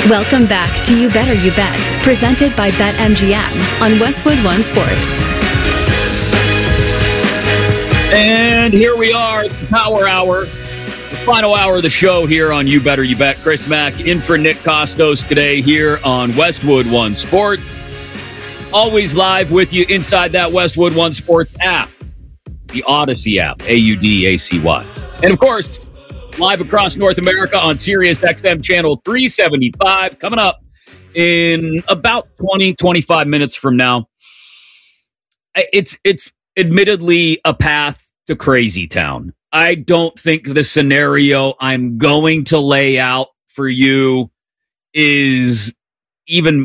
Welcome back to You Better You Bet, presented by BetMGM on Westwood One Sports. And here we are, it's the Power Hour, the final hour of the show here on You Better You Bet. Chris Mack in for Nick Costos today here on Westwood One Sports. Always live with you inside that Westwood One Sports app, the Odyssey app, AUDACY. And of course, live across North America on Sirius XM channel 375, coming up in about 25 minutes from now. It's admittedly a path to crazy town. I don't think the scenario I'm going to lay out for you is even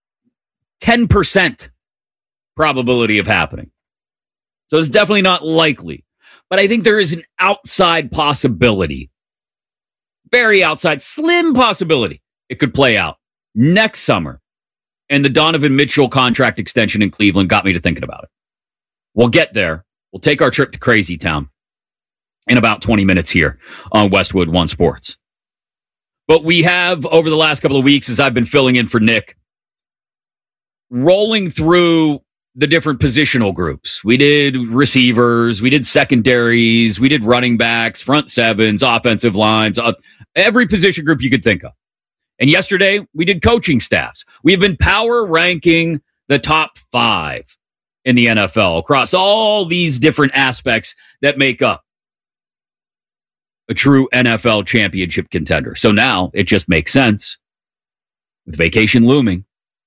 10% probability of happening. So it's definitely not likely. But I think there is an outside possibility, very outside, slim possibility it could play out next summer. And the Donovan Mitchell contract extension in Cleveland got me to thinking about it. We'll get there. We'll take our trip to Crazy Town in about 20 minutes here on Westwood One Sports. But we have, over the last couple of weeks, as I've been filling in for Nick, rolling through the different positional groups. We did receivers, we did secondaries, we did running backs, front sevens, offensive lines, every position group you could think of. And yesterday, we did coaching staffs. We've been power ranking the top 5 in the NFL across all these different aspects that make up a true NFL championship contender. So now it just makes sense, with vacation looming,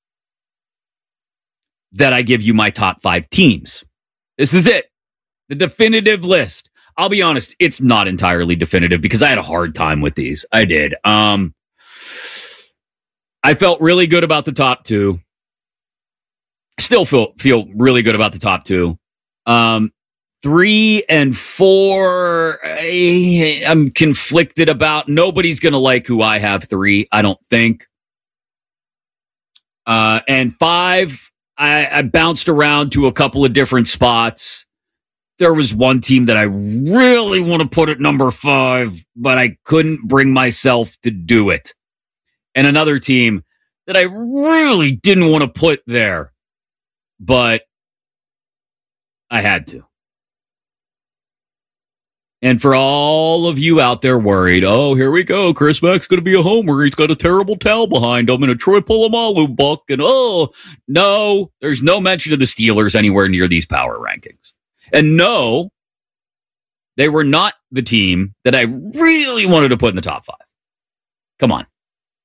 that I give you my top 5 teams. This is it. The definitive list. I'll be honest, it's not entirely definitive because I had a hard time with these. I did. I felt really good about the top 2. Still feel really good about the top 2. 3 and 4, I'm conflicted about. Nobody's going to like who I have 3, I don't think. And 5, I bounced around to a couple of different spots. There was one team that I really want to put at number 5, but I couldn't bring myself to do it. And another team that I really didn't want to put there, but I had to. And for all of you out there worried, oh, here we go, Chris Mack's going to be a homer. He's got a terrible towel behind him and a Troy Polamalu buck. And no, there's no mention of the Steelers anywhere near these power rankings. And no, they were not the team that I really wanted to put in the top 5. Come on.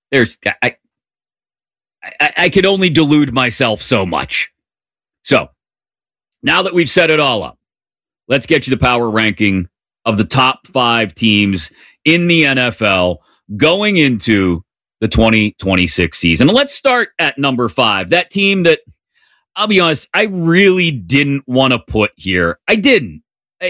I could only delude myself so much. So now that we've set it all up, let's get you the power ranking of the top 5 teams in the NFL going into the 2026 season. And let's start at number 5. That team that, I'll be honest, I really didn't want to put here. I didn't.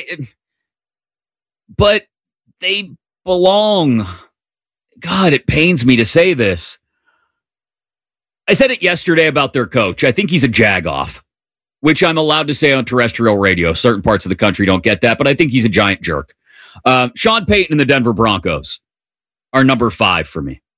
But they belong. God, it pains me to say this. I said it yesterday about their coach. I think he's a jagoff, which I'm allowed to say on terrestrial radio. Certain parts of the country don't get that, but I think he's a giant jerk. Sean Payton and the Denver Broncos are number 5 for me.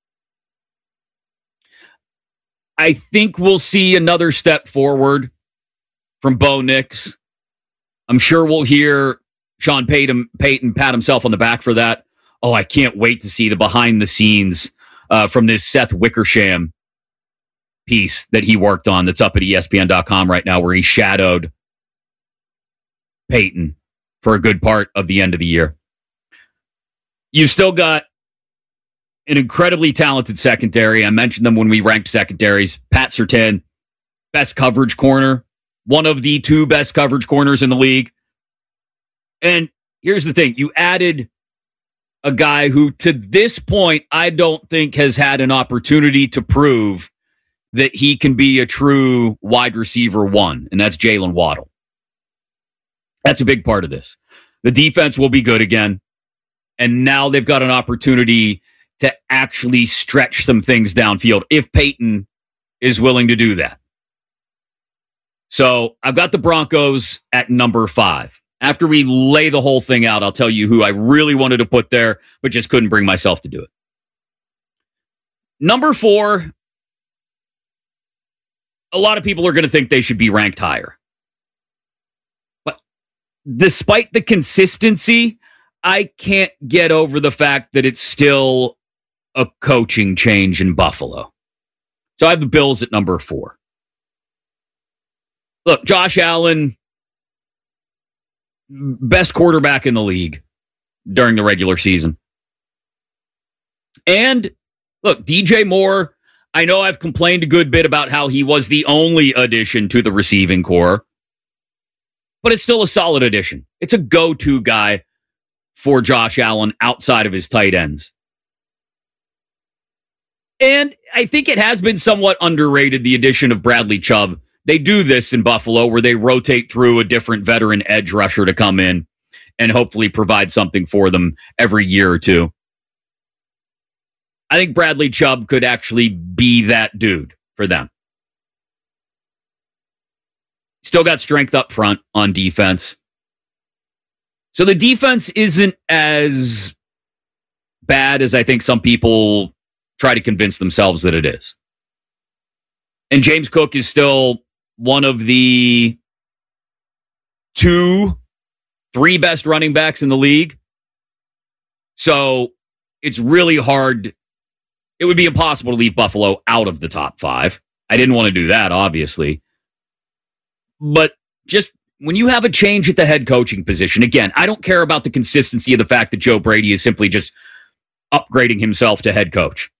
I think we'll see another step forward from Bo Nix. I'm sure we'll hear Sean Payton pat himself on the back for that. Oh, I can't wait to see the behind the scenes from this Seth Wickersham piece that he worked on that's up at ESPN.com right now, where he shadowed Peyton for a good part of the end of the year. You've still got an incredibly talented secondary. I mentioned them when we ranked secondaries. Pat Surtain, best coverage corner, one of the 2 best coverage corners in the league. And here's the thing. You added a guy who, to this point, I don't think has had an opportunity to prove that he can be a true wide receiver 1, and that's Jalen Waddle. That's a big part of this. The defense will be good again, and now they've got an opportunity to actually stretch some things downfield if Peyton is willing to do that. So I've got the Broncos at number 5. After we lay the whole thing out, I'll tell you who I really wanted to put there, but just couldn't bring myself to do it. Number 4, a lot of people are going to think they should be ranked higher. But despite the consistency, I can't get over the fact that it's still a coaching change in Buffalo. So I have the Bills at number 4. Look, Josh Allen, best quarterback in the league during the regular season. And look, DJ Moore, I know I've complained a good bit about how he was the only addition to the receiving core, but it's still a solid addition. It's a go-to guy for Josh Allen outside of his tight ends. And I think it has been somewhat underrated, the addition of Bradley Chubb. They do this in Buffalo where they rotate through a different veteran edge rusher to come in and hopefully provide something for them every year or two. I think Bradley Chubb could actually be that dude for them. Still got strength up front on defense. So the defense isn't as bad as I think some people try to convince themselves that it is. And James Cook is still one of the 2, 3 best running backs in the league. So it's really hard. It would be impossible to leave Buffalo out of the top 5. I didn't want to do that, obviously. But just when you have a change at the head coaching position, again, I don't care about the consistency of the fact that Joe Brady is simply just upgrading himself to head coach.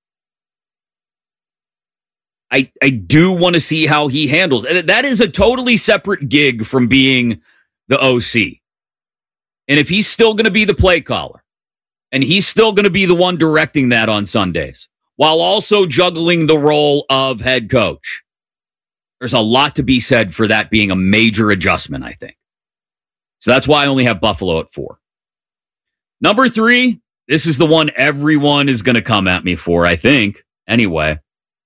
I do want to see how he handles. That is a totally separate gig from being the OC. And if he's still going to be the play caller, and he's still going to be the one directing that on Sundays, while also juggling the role of head coach, there's a lot to be said for that being a major adjustment, I think. So that's why I only have Buffalo at 4. Number 3, this is the one everyone is going to come at me for, I think, anyway.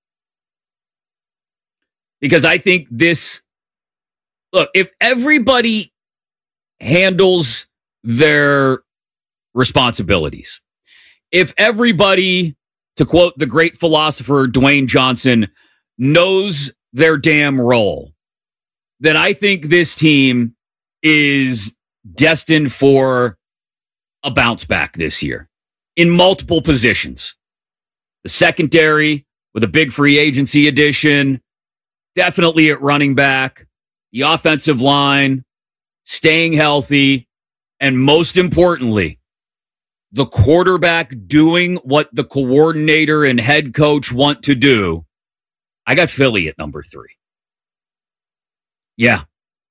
Because I think this, look, if everybody handles their responsibilities, if everybody, to quote the great philosopher Dwayne Johnson, knows their damn role, then I think this team is destined for a bounce back this year in multiple positions. The secondary with a big free agency addition, definitely at running back, the offensive line, staying healthy, and most importantly, the quarterback doing what the coordinator and head coach want to do. I got Philly at number 3. Yeah.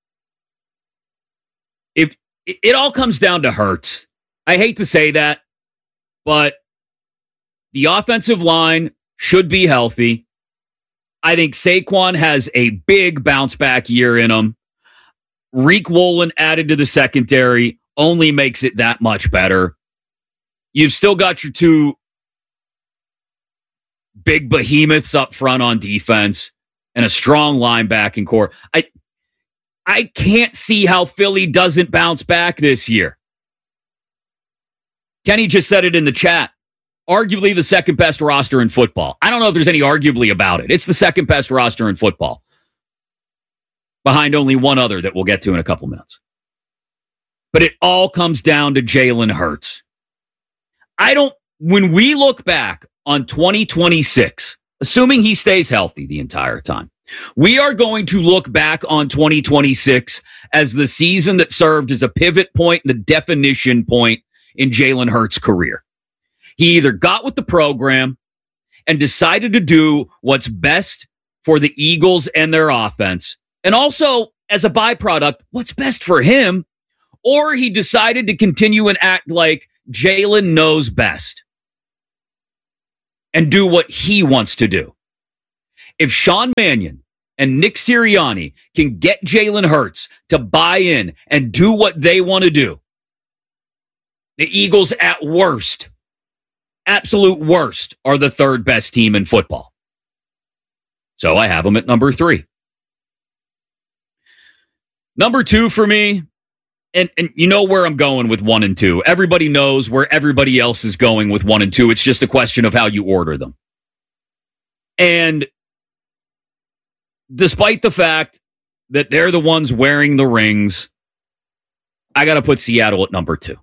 If it all comes down to Hurts. I hate to say that, but the offensive line should be healthy. I think Saquon has a big bounce back year in him. Reek Woolen added to the secondary only makes it that much better. You've still got your 2 big behemoths up front on defense and a strong linebacking core. I can't see how Philly doesn't bounce back this year. Kenny just said it in the chat. Arguably the second best roster in football. I don't know if there's any arguably about it. It's the second best roster in football. Behind only one other that we'll get to in a couple minutes. But it all comes down to Jalen Hurts. When we look back on 2026, assuming he stays healthy the entire time, we are going to look back on 2026 as the season that served as a pivot point and a definition point in Jalen Hurts' career. He either got with the program and decided to do what's best for the Eagles and their offense, and also, as a byproduct, what's best for him, or he decided to continue and act like Jalen knows best and do what he wants to do. If Sean Mannion and Nick Sirianni can get Jalen Hurts to buy in and do what they want to do, the Eagles at worst, absolute worst, are the 3rd best team in football. So I have them at number 3. Number 2 for me, and you know where I'm going with 1 and 2. Everybody knows where everybody else is going with 1 and 2. It's just a question of how you order them. And despite the fact that they're the ones wearing the rings, I got to put Seattle at number 2.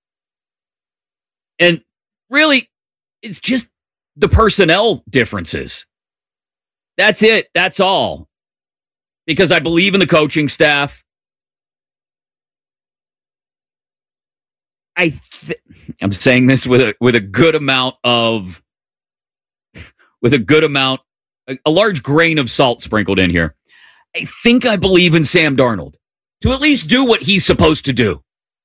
And really, it's just the personnel differences. That's it. That's all. Because I believe in the coaching staff. I'm saying this with a good amount of, a large grain of salt sprinkled in here. I think I believe in Sam Darnold to at least do what he's supposed to do.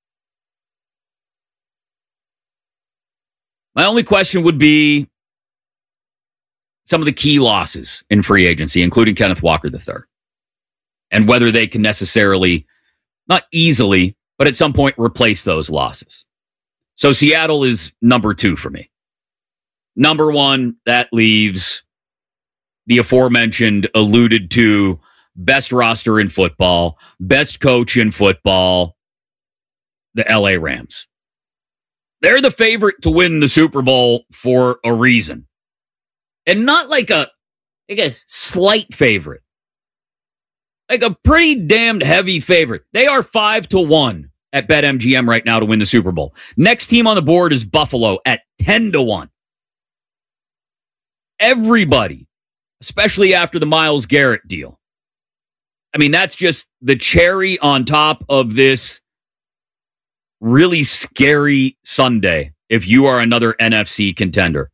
My only question would be some of the key losses in free agency, including Kenneth Walker III, and whether they can necessarily, not easily, but at some point replace those losses. So Seattle is number 2 for me. Number 1, that leaves the aforementioned, alluded to, best roster in football, best coach in football, the LA Rams. They're the favorite to win the Super Bowl for a reason. And not like a slight favorite. Like a pretty damned heavy favorite. They are 5-1 at BetMGM right now to win the Super Bowl. Next team on the board is Buffalo at 10-1. Everybody, especially after the Myles Garrett deal. I mean, that's just the cherry on top of this really scary Sunday if you are another NFC contender.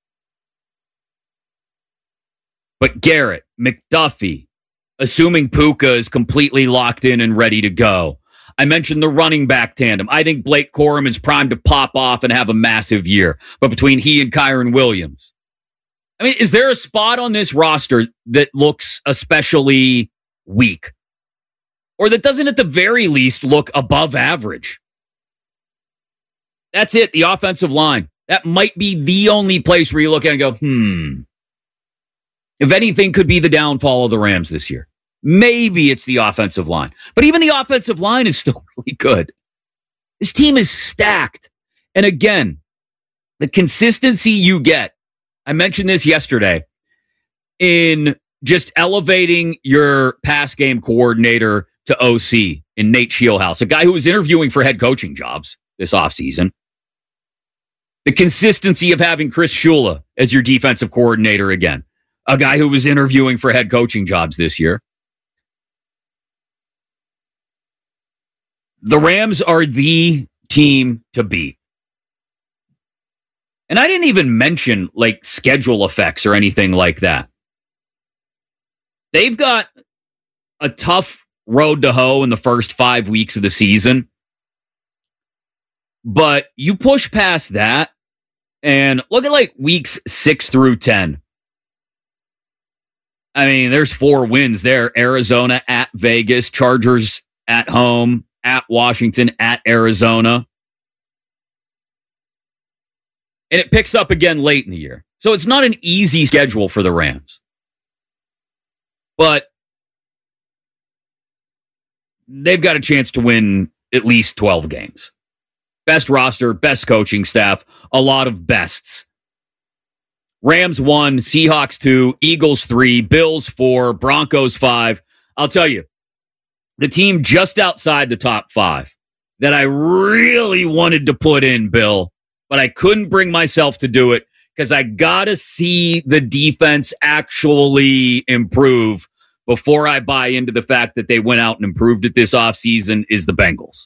But Garrett, McDuffie, assuming Puka is completely locked in and ready to go. I mentioned the running back tandem. I think Blake Corum is primed to pop off and have a massive year. But between he and Kyron Williams, I mean, is there a spot on this roster that looks especially weak? Or that doesn't at the very least look above average? That's it, the offensive line. That might be the only place where you look at it and go, if anything could be the downfall of the Rams this year. Maybe it's the offensive line. But even the offensive line is still really good. This team is stacked. And again, the consistency you get, I mentioned this yesterday, in just elevating your pass game coordinator to OC in Nate Scheelhaus, a guy who was interviewing for head coaching jobs this offseason. The consistency of having Chris Shula as your defensive coordinator again, a guy who was interviewing for head coaching jobs this year. The Rams are the team to beat. And I didn't even mention like schedule effects or anything like that. They've got a tough road to hoe in the first 5 weeks of the season. But you push past that and look at like weeks 6 through 10. I mean, there's 4 wins there. Arizona at Vegas, Chargers at home, at Washington, at Arizona. And it picks up again late in the year. So it's not an easy schedule for the Rams. But they've got a chance to win at least 12 games. Best roster, best coaching staff, a lot of bests. Rams 1, Seahawks 2, Eagles 3, Bills 4, Broncos 5. I'll tell you, the team just outside the top 5 that I really wanted to put in, Bill, but I couldn't bring myself to do it because I got to see the defense actually improve before I buy into the fact that they went out and improved it this offseason, is the Bengals.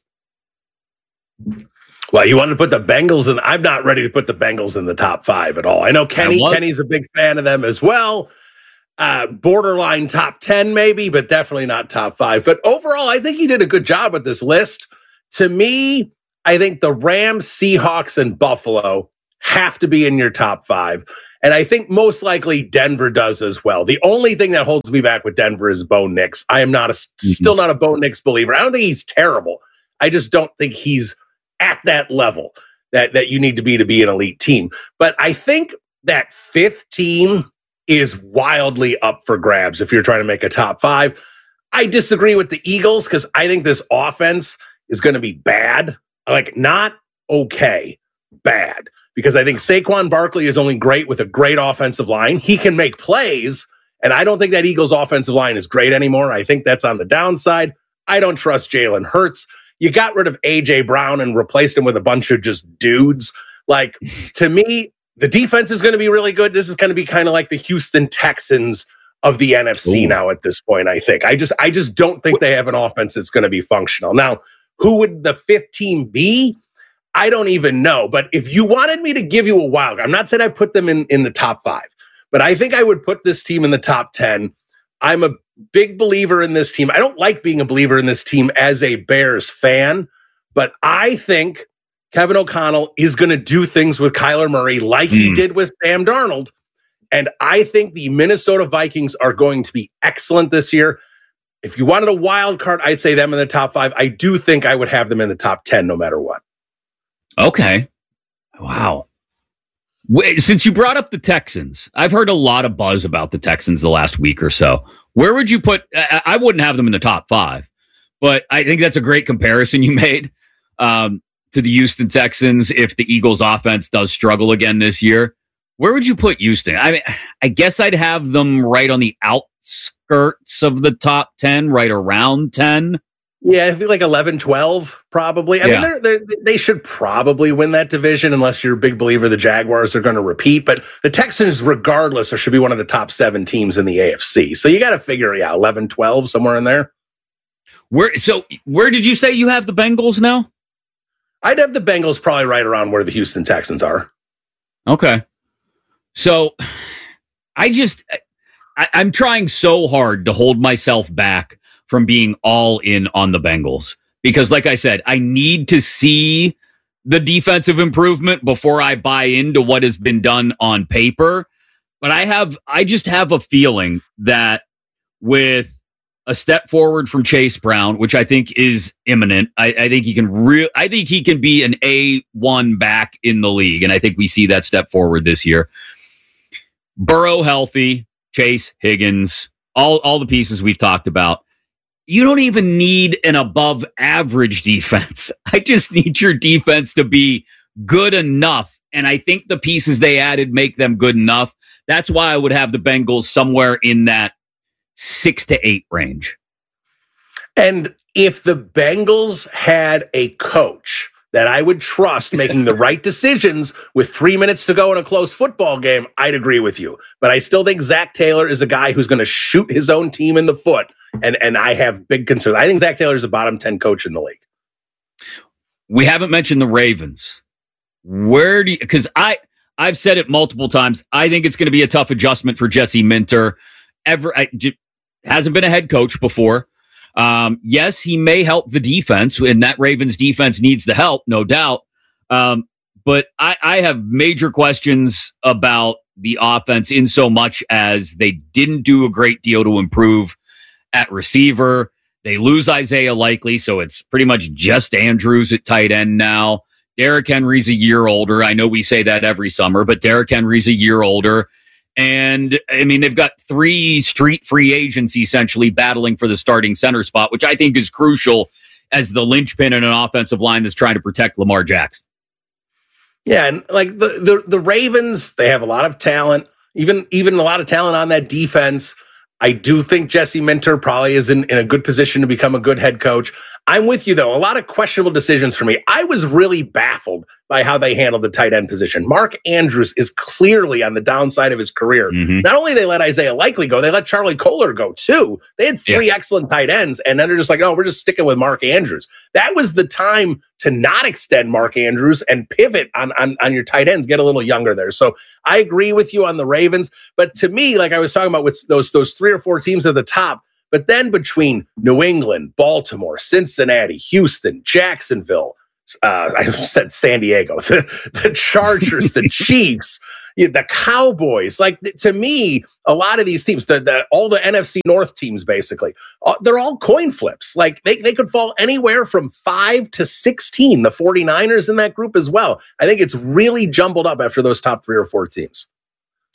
Well, you wanted to put the Bengals in. I'm not ready to put the Bengals in the top 5 at all. I know Kenny's a big fan of them as well. Borderline top 10 maybe, but definitely not top 5. But overall, I think you did a good job with this list. To me, I think the Rams, Seahawks, and Buffalo have to be in your top 5. And I think most likely Denver does as well. The only thing that holds me back with Denver is Bo Nix. I am not still not a Bo Nix believer. I don't think he's terrible. I just don't think he's at that level that you need to be an elite team. But I think that 5th team is wildly up for grabs if you're trying to make a top 5. I disagree with the Eagles because I think this offense is going to be bad. Like, not okay, bad. because I think Saquon Barkley is only great with a great offensive line. He can make plays, and I don't think that Eagles offensive line is great anymore. I think that's on the downside. I don't trust Jalen Hurts. You got rid of A.J. Brown and replaced him with a bunch of just dudes. Like, to me, the defense is going to be really good. This is going to be kind of like the Houston Texans of the NFC now at this point, I think. I just don't think they have an offense that's going to be functional. Now, who would the fifth team be? I don't even know. But if you wanted me to give you a wild card, I'm not saying I put them in the top 5, but I think I would put this team in the top 10. I'm a big believer in this team. I don't like being a believer in this team as a Bears fan, but I think Kevin O'Connell is going to do things with Kyler Murray like he did with Sam Darnold. And I think the Minnesota Vikings are going to be excellent this year. If you wanted a wild card, I'd say them in the top 5. I do think I would have them in the top 10 no matter what. Okay. Wow. Since you brought up the Texans, I've heard a lot of buzz about the Texans the last week or so. Where would you put? I wouldn't have them in the top 5, but I think that's a great comparison you made to the Houston Texans. If the Eagles offense does struggle again this year, where would you put Houston? I mean, I guess I'd have them right on the outskirts of the top 10, right around 10. Yeah, it'd be like 11, 12, probably. I mean, they should probably win that division unless you're a big believer the Jaguars are going to repeat. But the Texans, regardless, should be one of the top 7 teams in the AFC. So you got to figure, 11, 12, somewhere in there. Where did you say you have the Bengals now? I'd have the Bengals probably right around where the Houston Texans are. Okay. So I'm trying so hard to hold myself back from being all in on the Bengals. Because like I said, I need to see the defensive improvement before I buy into what has been done on paper. But I just have a feeling that with a step forward from Chase Brown, which I think is imminent, I think he can be an A1 back in the league. And I think we see that step forward this year. Burrow healthy, Chase, Higgins, all the pieces we've talked about. You don't even need an above average defense. I just need your defense to be good enough. And I think the pieces they added make them good enough. That's why I would have the Bengals somewhere in that 6 to 8 range. And if the Bengals had a coach that I would trust making the right decisions with 3 minutes to go in a close football game, I'd agree with you. But I still think Zach Taylor is a guy who's going to shoot his own team in the foot. And I have big concerns. I think Zach Taylor is a bottom 10 coach in the league. We haven't mentioned the Ravens. Where do you, because I've said it multiple times. I think it's going to be a tough adjustment for Jesse Minter. Hasn't been a head coach before. Yes, he may help the defense, and that Ravens defense needs the help, no doubt. But I have major questions about the offense in so much as they didn't do a great deal to improve at receiver. They lose Isaiah Likely, so it's pretty much just Andrews at tight end now. Derrick Henry's a year older. I know we say that every summer, but Derrick Henry's a year older. And, I mean, they've got 3 street free agents essentially battling for the starting center spot, which I think is crucial as the linchpin in an offensive line that's trying to protect Lamar Jackson. Yeah, and like the Ravens, they have a lot of talent, even a lot of talent on that defense. I do think Jesse Minter probably is in a good position to become a good head coach. I'm with you, though. A lot of questionable decisions for me. I was really baffled by how they handled the tight end position. Mark Andrews is clearly on the downside of his career. Mm-hmm. Not only they let Isaiah Likely go, they let Charlie Kohler go, too. They had 3 excellent tight ends, and then they're just like, no, we're just sticking with Mark Andrews. That was the time to not extend Mark Andrews and pivot on your tight ends, get a little younger there. So I agree with you on the Ravens. But to me, like I was talking about with those 3 or 4 teams at the top, but then between New England, Baltimore, Cincinnati, Houston, Jacksonville, I said San Diego, the Chargers, the Chiefs, the Cowboys. Like, to me, a lot of these teams, all the NFC North teams, basically, they're all coin flips. Like, they could fall anywhere from 5 to 16. The 49ers in that group as well. I think it's really jumbled up after those top 3 or 4 teams.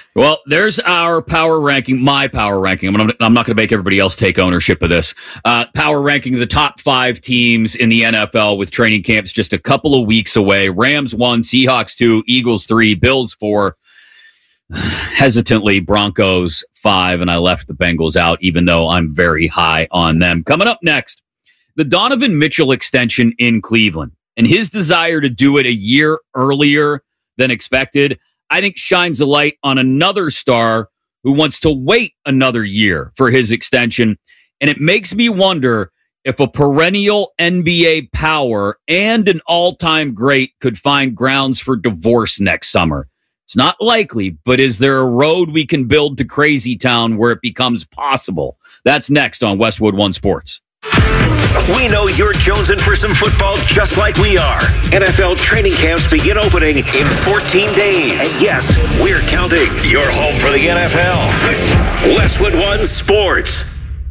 Well, there's our power ranking, my power ranking. I'm not going to make everybody else take ownership of this. Power ranking the top 5 teams in the NFL with training camps just a couple of weeks away. Rams 1, Seahawks 2, Eagles 3, Bills 4, hesitantly Broncos 5, and I left the Bengals out, even though I'm very high on them. Coming up next, the Donovan Mitchell extension in Cleveland and his desire to do it a year earlier than expected, I think shines a light on another star who wants to wait another year for his extension. And it makes me wonder if a perennial NBA power and an all-time great could find grounds for divorce next summer. It's not likely, but is there a road we can build to Crazy Town where it becomes possible? That's next on Westwood One Sports. We know you're jonesing for some football just like we are. NFL training camps begin opening in 14 days. And yes, we're counting. You're home for the NFL. Westwood One Sports.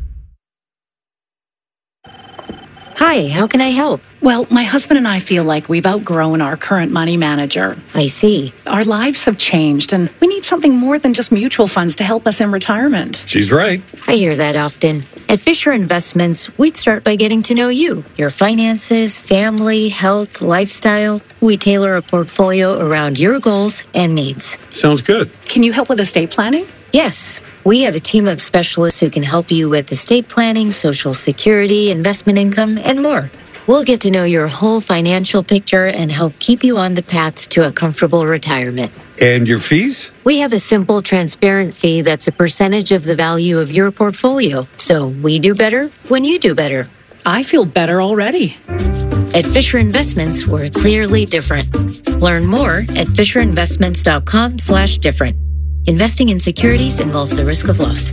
Hi, how can I help? Well, my husband and I feel like we've outgrown our current money manager. I see. Our lives have changed, and we need something more than just mutual funds to help us in retirement. She's right. I hear that often. At Fisher Investments, we'd start by getting to know you, your finances, family, health, lifestyle. We tailor a portfolio around your goals and needs. Sounds good. Can you help with estate planning? Yes. We have a team of specialists who can help you with estate planning, Social Security, investment income, and more. We'll get to know your whole financial picture and help keep you on the path to a comfortable retirement. And your fees? We have a simple, transparent fee that's a percentage of the value of your portfolio. So we do better when you do better. I feel better already. At Fisher Investments, we're clearly different. Learn more at FisherInvestments.com/different. Investing in securities involves the risk of loss.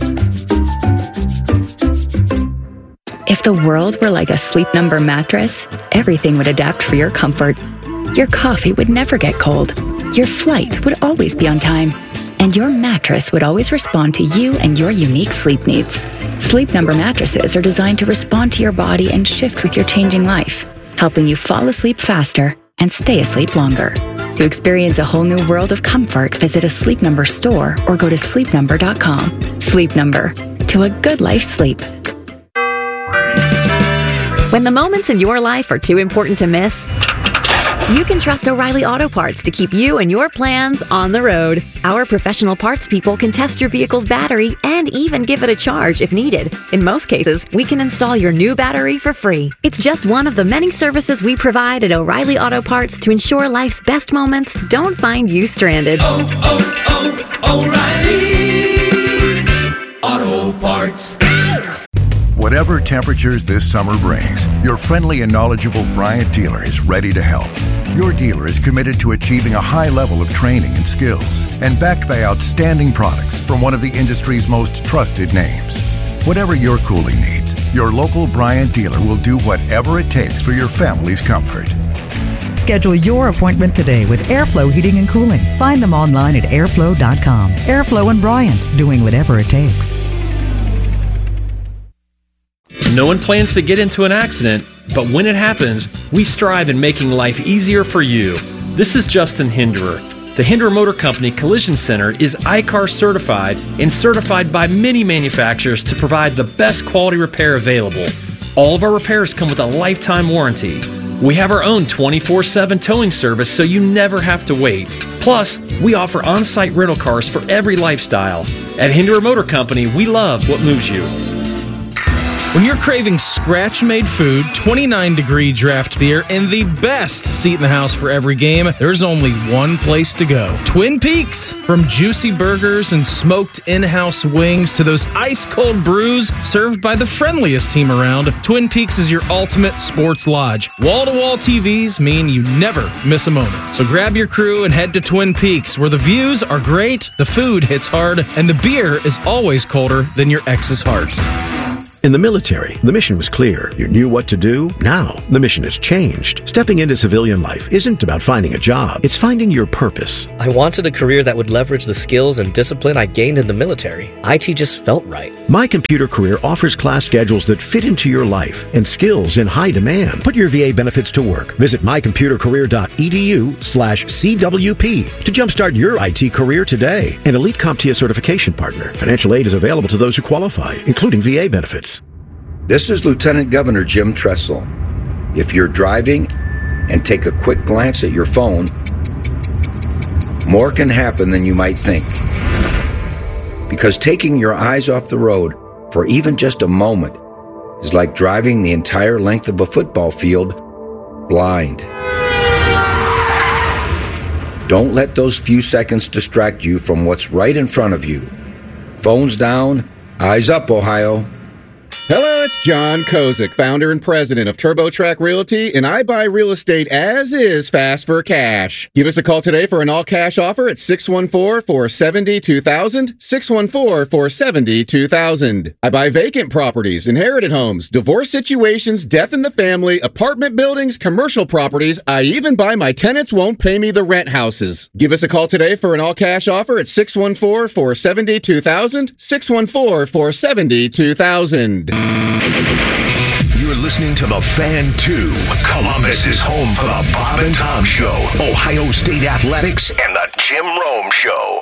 If the world were like a Sleep Number mattress, everything would adapt for your comfort. Your coffee would never get cold. Your flight would always be on time. And your mattress would always respond to you and your unique sleep needs. Sleep Number mattresses are designed to respond to your body and shift with your changing life, helping you fall asleep faster and stay asleep longer. To experience a whole new world of comfort, visit a Sleep Number store or go to sleepnumber.com. Sleep Number. To a good life's sleep. When the moments in your life are too important to miss, you can trust O'Reilly Auto Parts to keep you and your plans on the road. Our professional parts people can test your vehicle's battery and even give it a charge if needed. In most cases, we can install your new battery for free. It's just one of the many services we provide at O'Reilly Auto Parts to ensure life's best moments don't find you stranded. O'Reilly Auto Parts. Whatever temperatures this summer brings, your friendly and knowledgeable Bryant dealer is ready to help. Your dealer is committed to achieving a high level of training and skills and backed by outstanding products from one of the industry's most trusted names. Whatever your cooling needs, your local Bryant dealer will do whatever it takes for your family's comfort. Schedule your appointment today with Airflow Heating and Cooling. Find them online at airflow.com. Airflow and Bryant, doing whatever it takes. No one plans to get into an accident, but when it happens, we strive in making life easier for you. This is Justin Hinderer. The Hinderer Motor Company Collision Center is ICAR certified and certified by many manufacturers to provide the best quality repair available. All of our repairs come with a lifetime warranty. We have our own 24/7 towing service so you never have to wait. Plus, we offer on-site rental cars for every lifestyle. At Hinderer Motor Company, we love what moves you. When you're craving scratch-made food, 29-degree draft beer, and the best seat in the house for every game, there's only one place to go. Twin Peaks! From juicy burgers and smoked in-house wings to those ice-cold brews served by the friendliest team around, Twin Peaks is your ultimate sports lodge. Wall-to-wall TVs mean you never miss a moment. So grab your crew and head to Twin Peaks, where the views are great, the food hits hard, and the beer is always colder than your ex's heart. In the military, the mission was clear. You knew what to do. Now, the mission has changed. Stepping into civilian life isn't about finding a job. It's finding your purpose. I wanted a career that would leverage the skills and discipline I gained in the military. IT just felt right. My Computer Career offers class schedules that fit into your life and skills in high demand. Put your VA benefits to work. Visit mycomputercareer.edu/CWP to jumpstart your IT career today. An Elite CompTIA certification partner. Financial aid is available to those who qualify, including VA benefits. This is Lieutenant Governor Jim Tressel. If you're driving and take a quick glance at your phone, more can happen than you might think. Because taking your eyes off the road for even just a moment is like driving the entire length of a football field blind. Don't let those few seconds distract you from what's right in front of you. Phones down, eyes up, Ohio. Hello, it's John Kozik, founder and president of TurboTrack Realty, and I buy real estate as is fast for cash. Give us a call today for an all-cash offer at 614-470-2000, 614-470-2000. I buy vacant properties, inherited homes, divorce situations, death in the family, apartment buildings, commercial properties. I even buy my tenants won't pay me the rent houses. Give us a call today for an all-cash offer at 614-470-2000, 614-470-2000. You're listening to The Fan 2. Columbus is home for the Bob and Tom Show, Ohio State Athletics, and the Jim Rome Show.